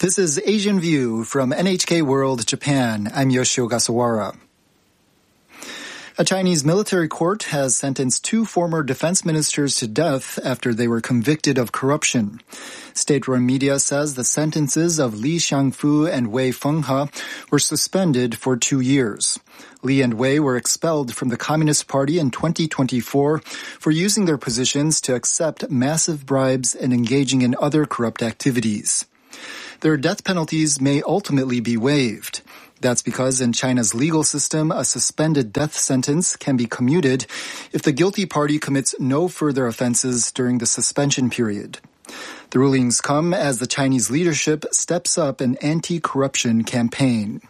This is Asian View from NHK World Japan. I'm Yoshio Gasawara. A Chinese military court has sentenced two former defense ministers to death after they were convicted of corruption. State-run media says the sentences of Li Xiangfu and Wei Fenghe were suspended for 2 years. Li and Wei were expelled from the Communist Party in 2024 for using their positions to accept massive bribes and engaging in other corrupt activities. Their death penalties may ultimately be waived. That's because in China's legal system, a suspended death sentence can be commuted if the guilty party commits no further offenses during the suspension period. The rulings come as the Chinese leadership steps up an anti-corruption campaign.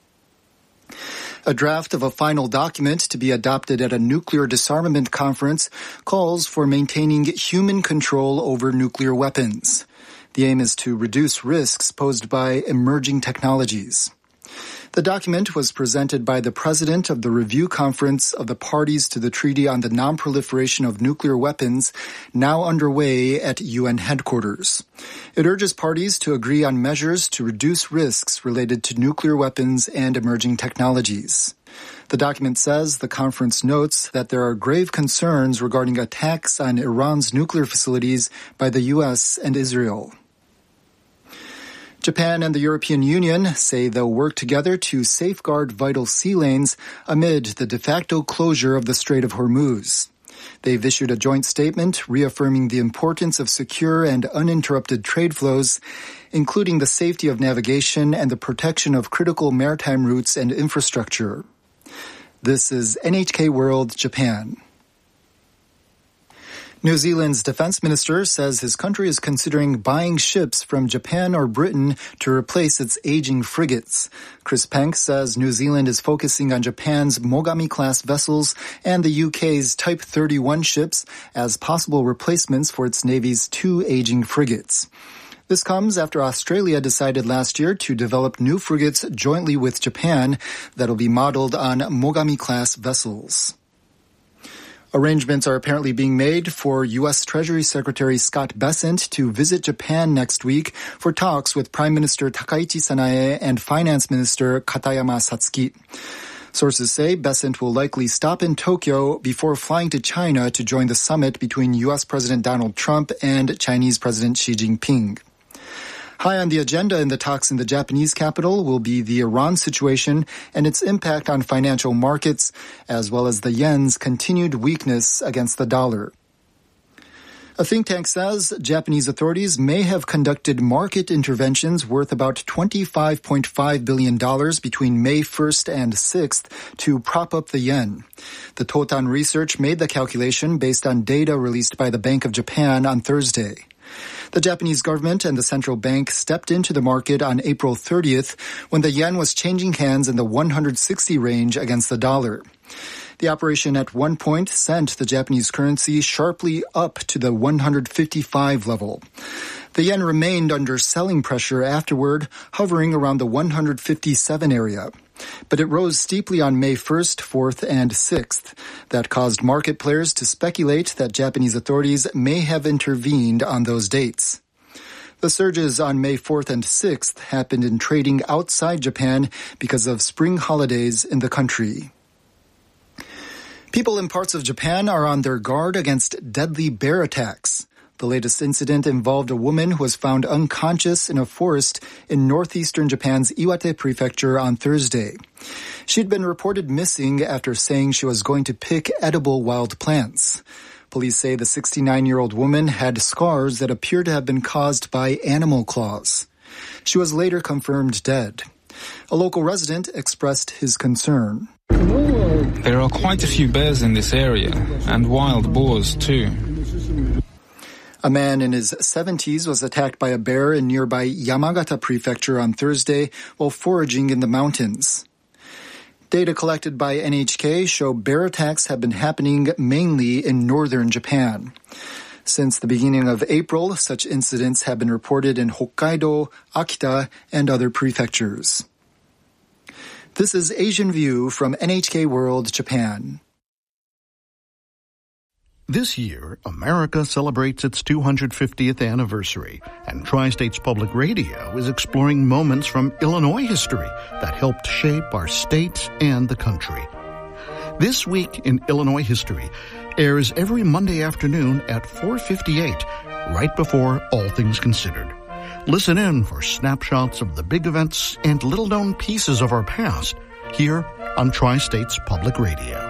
A draft of a final document to be adopted at a nuclear disarmament conference calls for maintaining human control over nuclear weapons. The aim is to reduce risks posed by emerging technologies. The document was presented by the president of the Review Conference of the Parties to the Treaty on the Non-Proliferation of Nuclear Weapons, now underway at UN headquarters. It urges parties to agree on measures to reduce risks related to nuclear weapons and emerging technologies. The document says the conference notes that there are grave concerns regarding attacks on Iran's nuclear facilities by the U.S. and Israel. Japan and the European Union say they'll work together to safeguard vital sea lanes amid the de facto closure of the Strait of Hormuz. They've issued a joint statement reaffirming the importance of secure and uninterrupted trade flows, including the safety of navigation and the protection of critical maritime routes and infrastructure. This is NHK World Japan. New Zealand's defense minister says his country is considering buying ships from Japan or Britain to replace its aging frigates. Chris Penk says New Zealand is focusing on Japan's Mogami-class vessels and the UK's Type 31 ships as possible replacements for its Navy's two aging frigates. This comes after Australia decided last year to develop new frigates jointly with Japan that'll be modeled on Mogami-class vessels. Arrangements are apparently being made for U.S. Treasury Secretary Scott Bessent to visit Japan next week for talks with Prime Minister Takaichi Sanae and Finance Minister Katayama Satsuki. Sources say Bessent will likely stop in Tokyo before flying to China to join the summit between U.S. President Donald Trump and Chinese President Xi Jinping. High on the agenda in the talks in the Japanese capital will be the Iran situation and its impact on financial markets, as well as the yen's continued weakness against the dollar. A think tank says Japanese authorities may have conducted market interventions worth about $25.5 billion between May 1st and 6th to prop up the yen. The Totan Research made the calculation based on data released by the Bank of Japan on Thursday. The Japanese government and the central bank stepped into the market on April 30th when the yen was changing hands in the 160 range against the dollar. The operation at one point sent the Japanese currency sharply up to the 155 level. The yen remained under selling pressure afterward, hovering around the 157 area. But it rose steeply on May 1st, 4th, and 6th. That caused market players to speculate that Japanese authorities may have intervened on those dates. The surges on May 4th and 6th happened in trading outside Japan because of spring holidays in the country. People in parts of Japan are on their guard against deadly bear attacks. The latest incident involved a woman who was found unconscious in a forest in northeastern Japan's Iwate prefecture on Thursday. She'd been reported missing after saying she was going to pick edible wild plants. Police say the 69-year-old woman had scars that appear to have been caused by animal claws. She was later confirmed dead. A local resident expressed his concern. There are quite a few bears in this area, and wild boars too. A man in his 70s was attacked by a bear in nearby Yamagata Prefecture on Thursday while foraging in the mountains. Data collected by NHK show bear attacks have been happening mainly in northern Japan. Since the beginning of April, such incidents have been reported in Hokkaido, Akita, and other prefectures. This is Asian View from NHK World Japan. This year, America celebrates its 250th anniversary, and Tri-States Public Radio is exploring moments from Illinois history that helped shape our state and the country. This Week in Illinois History airs every Monday afternoon at 4:58, right before All Things Considered. Listen in for snapshots of the big events and little-known pieces of our past here on Tri-States Public Radio.